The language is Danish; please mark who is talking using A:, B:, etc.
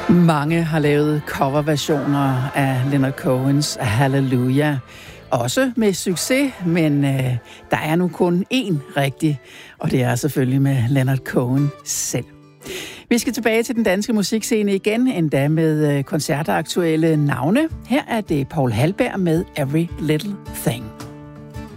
A: Mange har lavet coverversioner af Leonard Cohens Hallelujah. Også med succes, men der er nu kun én rigtig, og det er selvfølgelig med Leonard Cohen selv. Vi skal tilbage til den danske musikscene igen, endda med koncertaktuelle navne. Her er det Paul Hallberg med Every Little Thing.